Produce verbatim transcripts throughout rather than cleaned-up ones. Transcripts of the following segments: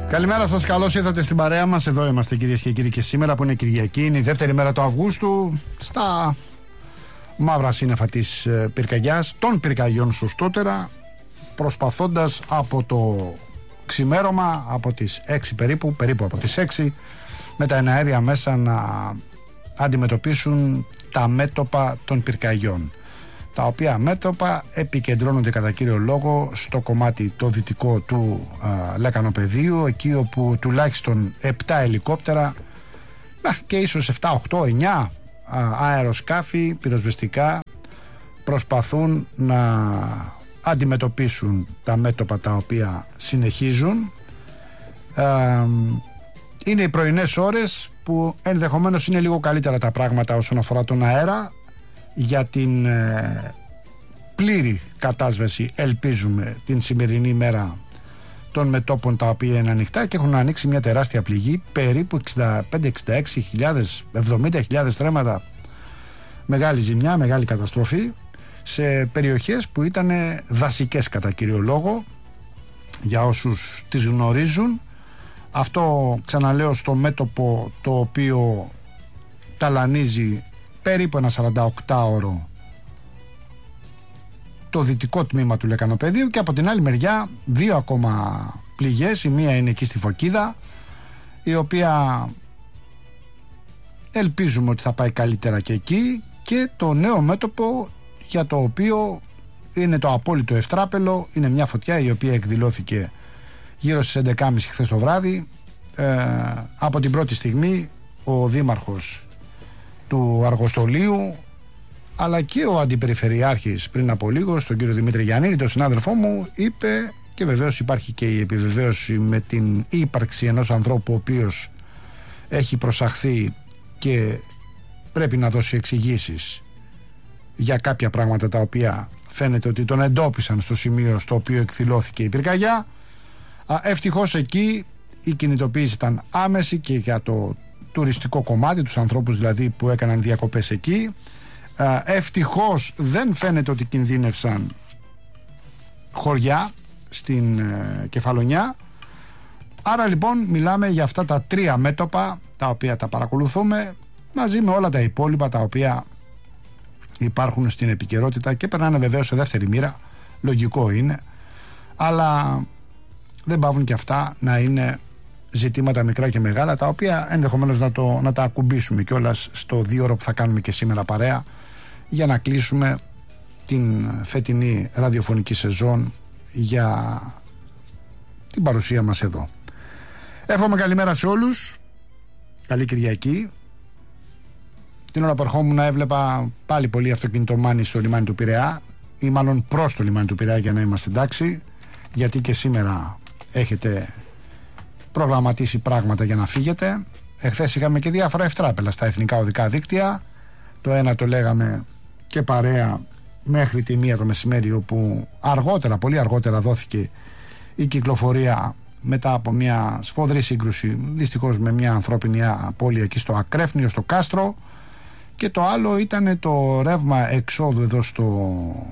Καλημέρα σας, καλώς ήρθατε στην παρέα μας. Εδώ είμαστε κυρίες και κύριοι και σήμερα που είναι Κυριακή, είναι η δεύτερη μέρα του Αυγούστου, στα μαύρα σύννεφα της πυρκαγιάς, των πυρκαγιών σωστότερα, προσπαθώντας από το ξημέρωμα, από τις έξι περίπου, περίπου από τις έξι, με τα εναέρια μέσα να αντιμετωπίσουν τα μέτωπα των πυρκαγιών, τα οποία μέτωπα επικεντρώνονται κατά κύριο λόγο στο κομμάτι το δυτικό του α, Λεκανοπεδίου, εκεί όπου τουλάχιστον επτά ελικόπτερα α, και ίσως επτά, οκτώ, εννιά α, αεροσκάφη πυροσβεστικά προσπαθούν να αντιμετωπίσουν τα μέτωπα τα οποία συνεχίζουν. Α, είναι οι πρωινές ώρες που ενδεχομένως είναι λίγο καλύτερα τα πράγματα όσον αφορά τον αέρα, για την ε, πλήρη κατάσβεση ελπίζουμε την σημερινή μέρα των μετώπων τα οποία είναι ανοιχτά και έχουν ανοίξει μια τεράστια πληγή, περίπου εξήντα πέντε εξήντα έξι χιλιάδες, εβδομήντα χιλιάδες στρέμματα, μεγάλη ζημιά, μεγάλη καταστροφή σε περιοχές που ήταν δασικές κατά κύριο λόγο, για όσους τις γνωρίζουν. Αυτό ξαναλέω στο μέτωπο το οποίο ταλανίζει περίπου ένα σαρανταοκτάωρο το δυτικό τμήμα του Λεκανοπεδίου, και από την άλλη μεριά δύο ακόμα πληγές. Η μία είναι εκεί στη Φωκίδα, η οποία ελπίζουμε ότι θα πάει καλύτερα και εκεί, και το νέο μέτωπο για το οποίο είναι το απόλυτο ευτράπελο, είναι μια φωτιά η οποία εκδηλώθηκε γύρω στις έντεκα και μισή χθες το βράδυ. ε, από την πρώτη στιγμή ο δήμαρχος του Αργοστολίου, αλλά και ο αντιπεριφερειάρχης πριν από λίγο, στον κύριο Δημήτρη Γιαννίδη, τον συνάδελφό μου, είπε, και βεβαίως υπάρχει και η επιβεβαίωση με την ύπαρξη ενός ανθρώπου ο οποίος έχει προσαχθεί και πρέπει να δώσει εξηγήσεις για κάποια πράγματα τα οποία φαίνεται ότι τον εντόπισαν στο σημείο στο οποίο εκδηλώθηκε η πυρκαγιά. Ευτυχώς εκεί η κινητοποίηση ήταν άμεση και για το τουριστικό κομμάτι, τους ανθρώπους δηλαδή που έκαναν διακοπές εκεί. Ευτυχώς δεν φαίνεται ότι κινδύνευσαν χωριά στην ε, Κεφαλονιά. Άρα λοιπόν μιλάμε για αυτά τα τρία μέτωπα τα οποία τα παρακολουθούμε, μαζί με όλα τα υπόλοιπα τα οποία υπάρχουν στην επικαιρότητα και περνάνε βεβαίως σε δεύτερη μοίρα, λογικό είναι, αλλά δεν πάβουν και αυτά να είναι ζητήματα μικρά και μεγάλα, τα οποία ενδεχομένως να, το, να τα ακουμπήσουμε κιόλας στο δύο ώρο που θα κάνουμε και σήμερα παρέα, για να κλείσουμε την φετινή ραδιοφωνική σεζόν για την παρουσία μας εδώ. Εύχομαι καλημέρα σε όλους, καλή Κυριακή. Την ώρα που ερχόμουν έβλεπα πάλι πολύ αυτοκινητομάνη στο λιμάνι του Πειραιά, ή μάλλον προς το λιμάνι του Πειραιά, για να είμαστε εντάξει, γιατί και σήμερα έχετε προγραμματίσει πράγματα για να φύγετε. Εχθές είχαμε και διάφορα ευτράπελα στα εθνικά οδικά δίκτυα. Το ένα το λέγαμε και παρέα μέχρι τη μία το μεσημέρι, όπου αργότερα, πολύ αργότερα δόθηκε η κυκλοφορία μετά από μια σφοδρή σύγκρουση, δυστυχώς με μια ανθρώπινη απώλεια εκεί στο Ακρέφνιο, στο Κάστρο. Και το άλλο ήταν το ρεύμα εξόδου εδώ στο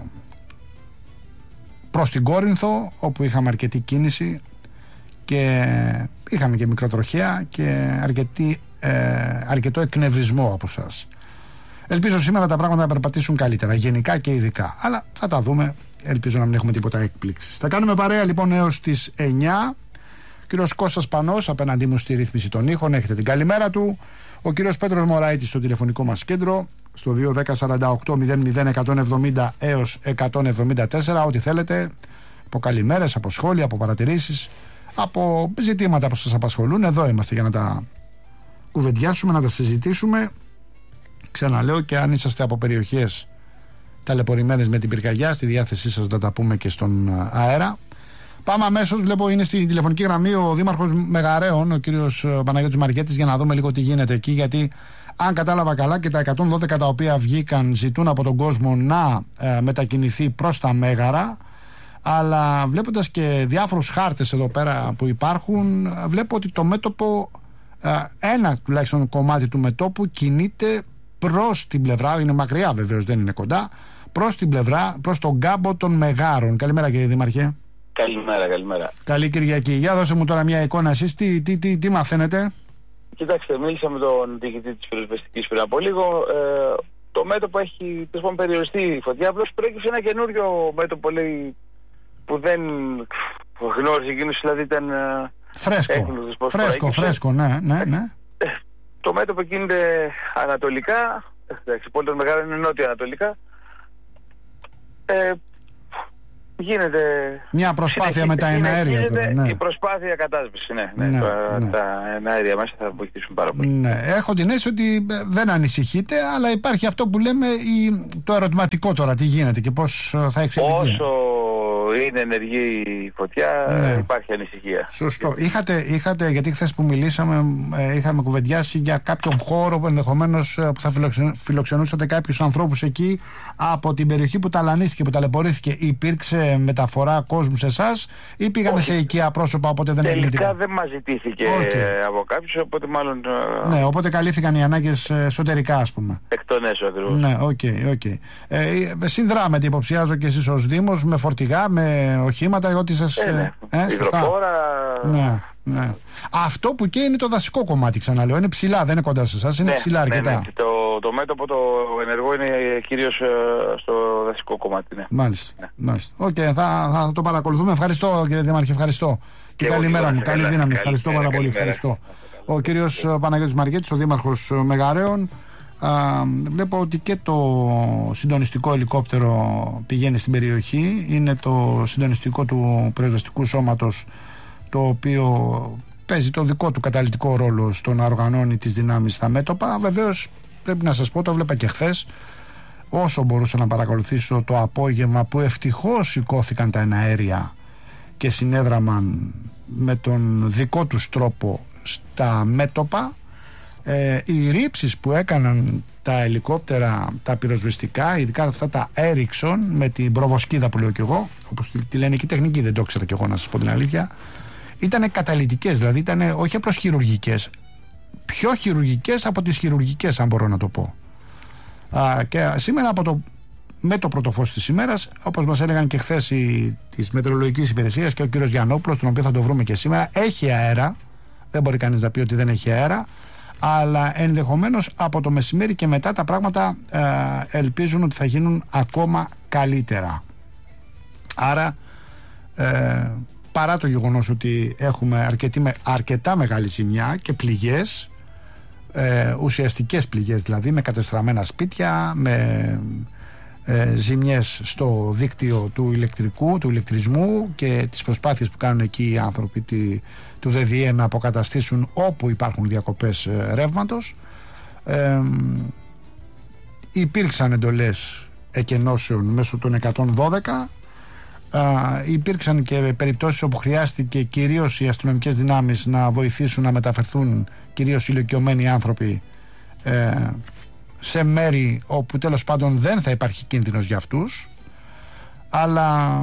προς την Κόρινθο, όπου είχαμε αρκετή κίνηση και είχαμε και μικροτροχαία και αρκετή, ε, αρκετό εκνευρισμό από σας. Ελπίζω σήμερα τα πράγματα να περπατήσουν καλύτερα, γενικά και ειδικά, αλλά θα τα δούμε. Ελπίζω να μην έχουμε τίποτα έκπληξης. Θα κάνουμε παρέα λοιπόν έως τις εννιά. Ο κύριος Κώστας Πανός απέναντί μου στη ρύθμιση των ήχων, έχετε την καλημέρα του. Ο κύριος Πέτρος Μωραΐτης στο τηλεφωνικό μας κέντρο, στο δύο ένα μηδέν σαράντα οκτώ μηδέν μηδέν εκατόν εβδομήντα έως εκατόν εβδομήντα τέσσερα, ό,τι θέλετε, από καλημέρες, από σχόλια, από παρατηρήσεις, από ζητήματα που σας απασχολούν. Εδώ είμαστε για να τα κουβεντιάσουμε, να τα συζητήσουμε. Ξαναλέω, και αν είσαστε από περιοχές ταλαιπωρημένες με την πυρκαγιά, στη διάθεσή σας να τα πούμε και στον αέρα. Πάμε αμέσως, βλέπω είναι στη τηλεφωνική γραμμή ο Δήμαρχος Μεγαρέων, ο κύριος Παναγιώτης Μαργέτης, για να δούμε λίγο τι γίνεται εκεί, γιατί αν κατάλαβα καλά και τα εκατόν δώδεκα τα οποία βγήκαν ζητούν από τον κόσμο να ε, μετακινηθεί προς τα Μέγαρα, αλλά βλέποντας και διάφορους χάρτες εδώ πέρα που υπάρχουν, βλέπω ότι το μέτωπο, ε, ένα τουλάχιστον κομμάτι του μετώπου κινείται προς την πλευρά, είναι μακριά βεβαίως, δεν είναι κοντά, προς την πλευρά, προς τον κάμπο των Μεγάρων. Καλημέρα κύριε Δήμαρχε. Καλημέρα, καλημέρα. Καλή Κυριακή. Για δώσε μου τώρα μια εικόνα. Εσείς τι, τι, τι, τι μαθαίνετε? Κοιτάξτε, μίλησα με τον διοικητή της πυροσβεστικής πριν από λίγο. Ε, το μέτωπο έχει περιοριστεί η φωτιά. Απλώς προέκυψε ένα καινούριο μέτωπο, λέει, που δεν γνώριζε εκείνος, δηλαδή ήταν φρέσκο. Έκλωδος, φρέσκο, φρέσκο, ναι, ναι, ναι. Ε, το μέτωπο κινείται ανατολικά. Εντάξει, πολύ μεγάλο είναι νότιο-ανατολικά. Ε, Γίνεται μια προσπάθεια με τα εναέρια τώρα, ναι. Η προσπάθεια κατάσβεση, ναι, ναι, ναι, τα, ναι. τα εναέρια μέσα θα βοηθήσουν πάρα πολύ. Ναι. Έχω την αίσθηση ότι δεν ανησυχείτε, αλλά υπάρχει αυτό που λέμε η, το ερωτηματικό τώρα, τι γίνεται και πώς θα εξελιχθεί. Όσο είναι ενεργή η φωτιά, ναι, υπάρχει ανησυχία. Σωστό. Είχατε, είχατε, γιατί χθες που μιλήσαμε είχαμε κουβεντιάσει για κάποιον χώρο που ενδεχομένως που θα φιλοξενούσατε κάποιους ανθρώπους εκεί από την περιοχή που ταλανίστηκε, που ταλαιπωρήθηκε. Υπήρξε μεταφορά κόσμου σε εσάς ή πήγανε σε οικία πρόσωπα, οπότε δεν έγινε τίποτα? Τελικά δεν μας ζητήθηκε okay. από κάποιους, οπότε μάλλον... Ναι, οπότε καλύφθηκαν οι ανάγκες εσωτερικά, ας πούμε. Εκ των έσω ακριβώς. Ναι, οκ, okay, οκ. Okay. Ε, συνδράμετε, υποψιάζω και εσείς ως Δήμος, με φορτηγά, με οχήματα, ό,τι σας... Ε, ναι. Ε, υδροφόρα... Ναι, ναι. Αυτό που και είναι το δασικό κομμάτι, ξαναλέω, είναι ψηλά, δεν είναι κοντά σε εσάς, είναι ναι, ψηλά αρκετά. Ναι, ναι. Το, το μέτωπο, το ενεργό είναι κυρίως στο δασικό κομμάτι, ναι. Μάλιστα, ναι. Μάλιστα. Οκ, okay, θα, θα το παρακολουθούμε. Ευχαριστώ, κύριε Δήμαρχε, ευχαριστώ. Και, και καλή μέρα μου, καλή δύναμη, καλή, ευχαριστώ καλή, πάρα πολύ, ευχαριστώ. Ο κύριος Παναγιώτης Μαργέτης, ο Δήμαρχος Μεγαρέων. Α, βλέπω ότι και το συντονιστικό ελικόπτερο πηγαίνει στην περιοχή. Είναι το συντονιστικό του πυροσβεστικού σώματος, το οποίο παίζει το δικό του καταλυτικό ρόλο στο να οργανώνει τις δυνάμεις στα μέτωπα. Βεβαίως πρέπει να σας πω, το βλέπα και χθες, όσο μπορούσα να παρακολουθήσω το απόγευμα, που ευτυχώς σηκώθηκαν τα εναέρια και συνέδραμαν με τον δικό τους τρόπο στα μέτωπα. Ε, οι ρήψεις που έκαναν τα ελικόπτερα, τα πυροσβεστικά, ειδικά αυτά τα Ericsson με την προβοσκίδα που λέω κι εγώ, όπως τη, τη λένε και η τεχνική, δεν το ήξερα κι εγώ να σας πω την αλήθεια, ήταν καταλυτικές, δηλαδή ήταν όχι απλώς χειρουργικές, πιο χειρουργικές από τις χειρουργικές, αν μπορώ να το πω. Α, και σήμερα από το, με το πρωτοφως της ημέρας, όπως μας έλεγαν και χθες οι, της μετεωρολογικής υπηρεσίας και ο κύριος Γιαννόπουλος, τον οποίο θα το βρούμε και σήμερα, έχει αέρα, δεν μπορεί κανείς να πει ότι δεν έχει αέρα, αλλά ενδεχομένως από το μεσημέρι και μετά τα πράγματα ε, ελπίζουν ότι θα γίνουν ακόμα καλύτερα. Άρα ε, παρά το γεγονός ότι έχουμε αρκετή, αρκετά μεγάλη ζημιά και πληγές, ε, ουσιαστικές πληγές δηλαδή, με κατεστραμμένα σπίτια, με ε, ζημιές στο δίκτυο του ηλεκτρικού, του ηλεκτρισμού και τις προσπάθειες που κάνουν εκεί οι άνθρωποι τη, του ΔΔΕ να αποκαταστήσουν όπου υπάρχουν διακοπές ε, ρεύματος. Ε, υπήρξαν εντολές εκενώσεων μέσω των εκατόν δώδεκα. Ε, υπήρξαν και περιπτώσεις όπου χρειάστηκε κυρίως οι αστυνομικές δυνάμεις να βοηθήσουν να μεταφερθούν κυρίως ηλικιωμένοι άνθρωποι ε, σε μέρη όπου τέλος πάντων δεν θα υπάρχει κίνδυνος για αυτούς, αλλά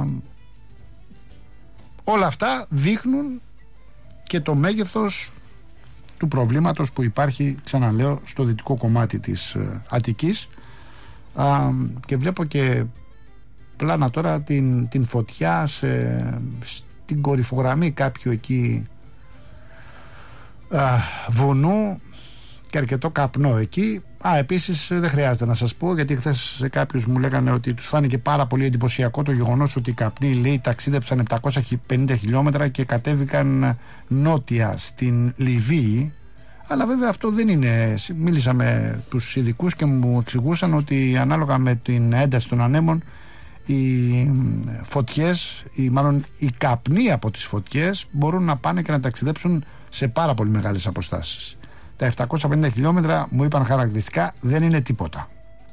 όλα αυτά δείχνουν και το μέγεθος του προβλήματος που υπάρχει, ξαναλέω, στο δυτικό κομμάτι της ε, Αττικής. Α, και βλέπω και πλάνα τώρα την, την φωτιά σε, στην κορυφογραμμή κάποιου εκεί α, βουνού και αρκετό καπνό εκεί. Α, επίσης δεν χρειάζεται να σας πω, γιατί χθες σε κάποιους μου λέγανε ότι τους φάνηκε πάρα πολύ εντυπωσιακό το γεγονός ότι οι καπνοί, λέει, ταξίδεψαν επτακόσια πενήντα χιλιόμετρα και κατέβηκαν νότια στην Λιβύη. Αλλά βέβαια αυτό δεν είναι. Μίλησα με τους ειδικούς και μου εξηγούσαν ότι ανάλογα με την ένταση των ανέμων, οι φωτιές, ή μάλλον οι καπνοί από τις φωτιές μπορούν να πάνε και να ταξιδέψουν σε πάρα πολύ μεγάλες αποστάσεις. Τα επτακόσια πενήντα χιλιόμετρα, μου είπαν χαρακτηριστικά, δεν είναι τίποτα.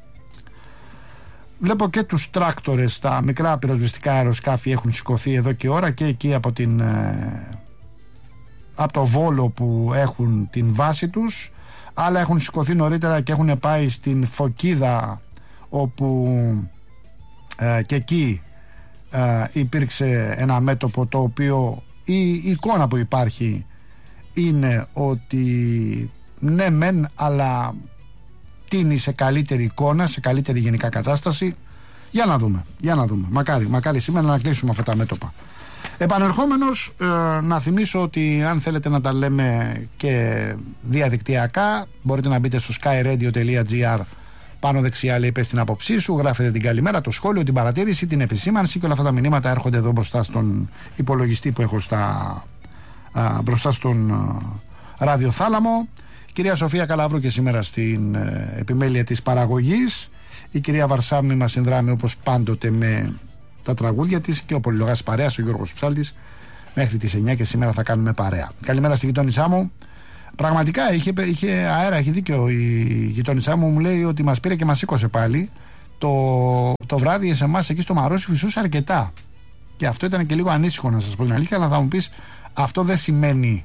Βλέπω και τους τράκτορες, τα μικρά πυροσβεστικά αεροσκάφη έχουν σηκωθεί εδώ και ώρα και εκεί από, την, από το Βόλο που έχουν την βάση τους. Άλλα έχουν σηκωθεί νωρίτερα και έχουν πάει στην Φωκίδα, όπου ε, και εκεί ε, υπήρξε ένα μέτωπο, το οποίο η, η εικόνα που υπάρχει είναι ότι ναι μεν, αλλά τίνει σε καλύτερη εικόνα, σε καλύτερη γενικά κατάσταση. Για να δούμε, για να δούμε. Μακάρι, μακάρι σήμερα να κλείσουμε αυτά τα μέτωπα. Επανερχόμενος, ε, να θυμίσω ότι αν θέλετε να τα λέμε και διαδικτυακά, μπορείτε να μπείτε στο skyradio.gr. Πάνω δεξιά λέει πες την άποψή σου, γράφετε την καλημέρα, το σχόλιο, την παρατήρηση, την επισήμανση και όλα αυτά τα μηνύματα έρχονται εδώ μπροστά στον υπολογιστή που έχω στα, α, μπροστά στον α, ραδιοθάλαμο. Κυρία Σοφία Καλαβρού και σήμερα στην ε, επιμέλεια της παραγωγής. Η κυρία Βαρσάμνη μας συνδράμει όπως πάντοτε με τα τραγούδια της και ο πολυλογάς παρέας, ο Γιώργος Ψάλτης, μέχρι τις εννιά και σήμερα θα κάνουμε παρέα. Καλημέρα στη γειτόνισά μου. Πραγματικά είχε, είχε αέρα, έχει δίκιο η γειτόνισά μου, μου λέει ότι μας πήρε και μας σήκωσε πάλι. Το, το βράδυ σε εμάς εκεί στο Μαρόσι φυσούσε αρκετά. Και αυτό ήταν και λίγο ανήσυχο, να σας πω την αλήθεια, αλλά θα μου πεις, αυτό δεν σημαίνει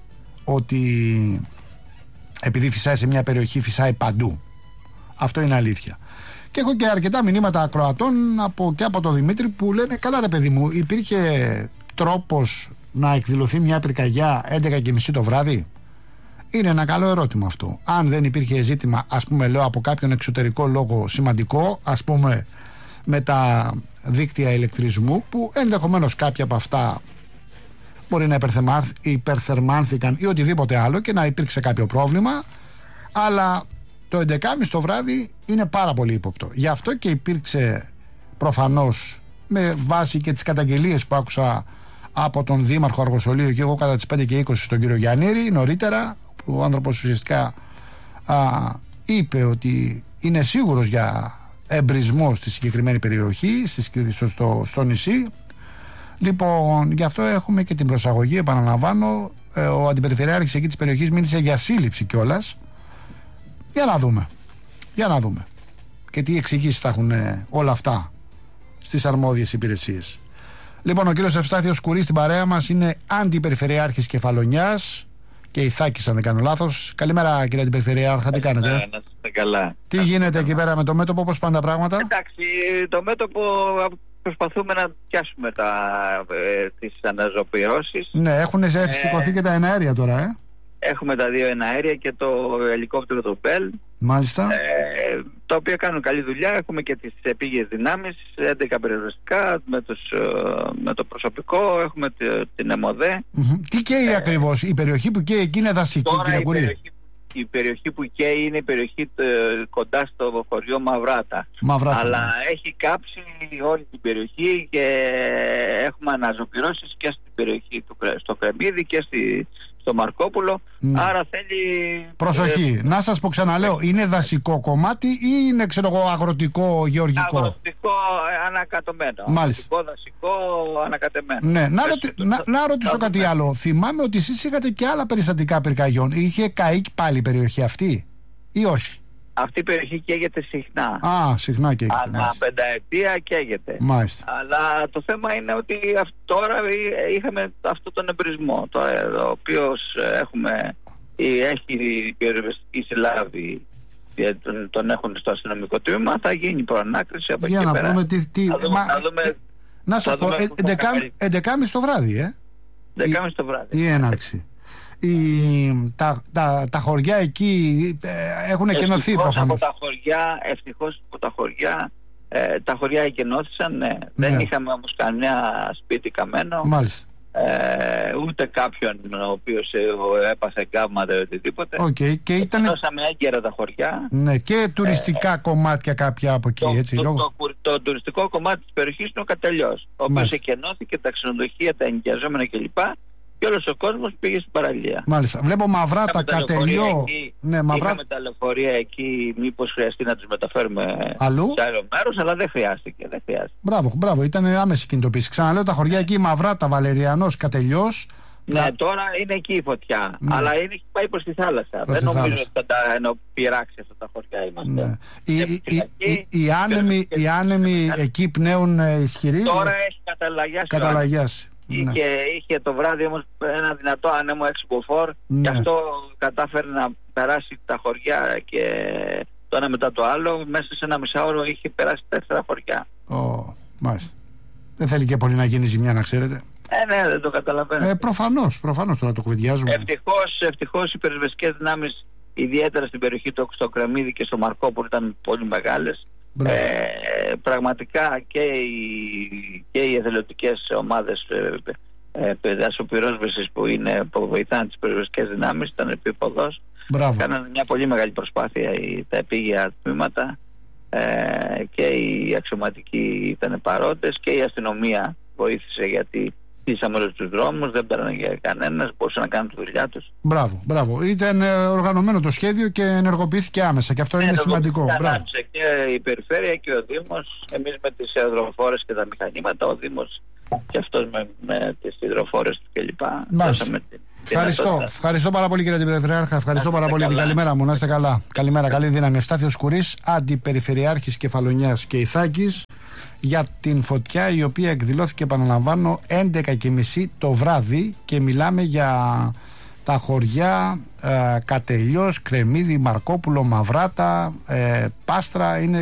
ότι επειδή φυσάει σε μια περιοχή φυσάει παντού. Αυτό είναι αλήθεια. Και έχω και αρκετά μηνύματα ακροατών από, και από τον Δημήτρη που λένε καλά ρε παιδί μου, υπήρχε τρόπος να εκδηλωθεί μια πυρκαγιά έντεκα και μισή το βράδυ? Είναι ένα καλό ερώτημα αυτό. Αν δεν υπήρχε ζήτημα, ας πούμε λέω από κάποιον εξωτερικό λόγο σημαντικό, ας πούμε με τα δίκτυα ηλεκτρισμού, που ενδεχομένως κάποια από αυτά μπορεί να υπερθερμάνθηκαν ή οτιδήποτε άλλο και να υπήρξε κάποιο πρόβλημα, αλλά το έντεκα και μισή το βράδυ είναι πάρα πολύ ύποπτο. Γι' αυτό και υπήρξε προφανώς, με βάση και τις καταγγελίες που άκουσα από τον Δήμαρχο Αργοσολίου και εγώ κατά τις πέντε και είκοσι στον κύριο Γιαννήρη νωρίτερα, που ο άνθρωπος ουσιαστικά α, είπε ότι είναι σίγουρος για εμπρισμό στη συγκεκριμένη περιοχή, στη, στο, στο νησί. Λοιπόν, γι' αυτό έχουμε και την προσαγωγή, επαναλαμβάνω. ε, ο αντιπεριφερειάρχης εκεί της περιοχής μίλησε για σύλληψη κιόλας. Για να δούμε. Για να δούμε. Και τι εξηγήσεις θα έχουν ε, όλα αυτά στις αρμόδιες υπηρεσίες. Λοιπόν, ο κύριος Ευστάθιος Κουρής στην παρέα μας είναι αντιπεριφερειάρχης Κεφαλονιάς και Ιθάκης, αν δεν κάνω λάθος. Καλημέρα, κύριε Αντιπεριφερειάρχα, τι κάνετε? Να είστε καλά. Τι να γίνεται εκεί πέρα με το μέτωπο, πώς πάνε τα πράγματα? Εντάξει, το μέτωπο προσπαθούμε να πιάσουμε τα, ε, τις αναζωπυρώσεις. Ναι, έχουν σηκωθεί ε, και τα εναέρια τώρα, ε. Έχουμε τα δύο εναέρια και το ελικόπτερο του Μπέλ. Μάλιστα. Ε, τα οποία κάνουν καλή δουλειά. Έχουμε και τις επίγειες δυνάμεις, έντεκα περιοριστικά με, τους, με το προσωπικό. Έχουμε την ΕΜΟΔΕ. Mm-hmm. Τι καίει ε, ακριβώς? Η περιοχή που καίει εκεί είναι δασική, κύριε Κουρή? Η περιοχή, η περιοχή που καίει είναι η περιοχή τε, κοντά στο χωριό Μαυράτα. Μαυράτα. Αλλά ναι, έχει κάψει όλη την περιοχή και έχουμε αναζωπυρώσεις και στην περιοχή του, στο Κρεμμύδι και στη, στο Μαρκόπουλο. Ναι. Άρα θέλει προσοχή. Ε, να σας πω, ξαναλέω, είναι δασικό κομμάτι ή είναι, ξέρω εγώ, αγροτικό, γεωργικό? Αγροτικό ανακατεμένο. Μάλιστα. Αγροτικό, δασικό, ανακατεμένο. Ναι. Να, ρωτι... το... να, να ρωτήσω κάτι με... άλλο. Θυμάμαι ότι εσείς είχατε και άλλα περιστατικά πυρκαγιών. Είχε καεί πάλι η περιοχή αυτή ή όχι? Αυτή η περιοχή καίγεται συχνά. Α, συχνά καίγεται. Ανά πενταετία καίγεται. Μάλιστα. Αλλά το θέμα είναι ότι τώρα είχαμε αυτό τον εμπρισμό, το, ο οποίος έχουμε, έχει η πυροσβεστική συλλάβει, τον, τον έχουν στο αστυνομικό τμήμα, θα γίνει προανάκριση από για εκεί να πέρα. Πούμε τι, τι, θα δούμε, μα, θα δούμε, να σας πω, έντεκα και μισή το βράδυ, ε. έντεκα και μισή το βράδυ. Η έναρξη. Η, τα, τα, τα χωριά εκεί ε, έχουν εκενωθεί προφανώς. Από τα χωριά, ευτυχώς από τα χωριά, ε, τα χωριά εκενώθησαν, ναι. Ναι. Δεν είχαμε όμως κανένα σπίτι καμένο. Μάλιστα. Ε, ούτε κάποιον ο οποίος ε, έπαθε γκάβματα ή οτιδήποτε. Okay. Και ήταν... Δώσαμε έγκαιρα τα χωριά. Ναι, και τουριστικά ε, κομμάτια κάποια από εκεί, το, έτσι. Το, λόγω... το, το, το, το τουριστικό κομμάτι της περιοχής είναι ο Κατελιός, ο οποίος εκενώθηκε, τα ξενοδοχεία, τα ενοικιαζόμενα κλπ. Και όλος ο κόσμος πήγε στην παραλία. Μάλιστα. Βλέπω Μαυράτα, Κατελιό. Ναι, Μαυρά... Είχαμε τα λεωφορεία εκεί, μήπως χρειαστεί να τους μεταφέρουμε αλλού? Σε άλλο μέρος, αλλά δεν χρειάστηκε. Δεν χρειάστηκε. Μπράβο, μπράβο, ήταν άμεση κινητοποίηση. Ξαναλέω, τα χωριά εκεί, Μαυράτα, Βαλεριανός, Κατελιός. Ναι, να... τώρα είναι εκεί η φωτιά. Ναι. Αλλά είναι, έχει πάει προς τη θάλασσα. Προς δεν τη νομίζω θάλασσα. ότι θα τα ενώ πειράξει αυτά τα χωριά είμαστε. Ναι. Οι, οι, οι, οι άνεμοι, οι άνεμοι εκεί πνέουν ισχυροί. Τώρα έχει καταλαγιάσει. Καταλαγιάσει. Είχε, ναι. είχε το βράδυ όμως ένα δυνατό άνεμο έξι μποφόρ, ναι. Και αυτό κατάφερε να περάσει τα χωριά και το ένα μετά το άλλο. Μέσα σε ένα μισάωρο είχε περάσει τέσσερα χωριά. Oh, μάλιστα. Δεν θέλει και πολύ να γίνει ζημιά, να ξέρετε. Ε, ναι, δεν το καταλαβαίνω. Ε, προφανώς, προφανώς τώρα το κουβεντιάζουμε. Ευτυχώς, ευτυχώς οι πυροσβεστικές δυνάμεις, ιδιαίτερα στην περιοχή του στο Κρεμμύδι και στο Μαρκόπουλο, ήταν πολύ μεγάλες. Ε, πραγματικά και οι, και οι εθελοντικές ομάδες ε, ε, δασοπυρόσβεσης που, είναι, που βοηθάνε τις πυροσβεστικές δυνάμεις ήταν επίποδος. Κάνανε μια πολύ μεγάλη προσπάθεια οι, τα επίγεια τμήματα ε, και οι αξιωματικοί ήταν παρόντες και η αστυνομία βοήθησε, γιατί κλείσαμε όλους τους δρόμους, δεν πέρανε για κανένας, μπορούσαν να κάνουν τη δουλειά τους. Μπράβο, μπράβο. Ήταν οργανωμένο το σχέδιο και ενεργοποιήθηκε άμεσα και αυτό ναι, είναι σημαντικό. Ανάψε και η περιφέρεια και ο Δήμος, εμείς με τις υδροφόρες και τα μηχανήματα, ο Δήμος και αυτός με, με τις υδροφόρες του κλπ. Ευχαριστώ. Ευχαριστώ πάρα πολύ, κύριε Αντιπεριφερειάρχα. Ευχαριστώ πάρα πολύ. Καλημέρα μου, να είστε καλά. Καλημέρα, καλή δύναμη. Ευστάθιος Κουρής, Αντιπεριφερειάρχης Κεφαλονιάς και Ιθάκης, για την φωτιά η οποία εκδηλώθηκε, επαναλαμβάνω, έντεκα και μισή το βράδυ, και μιλάμε για τα χωριά ε, Κατελιός, Κρεμμύδι, Μαρκόπουλο, Μαυράτα, ε, Πάστρα. Είναι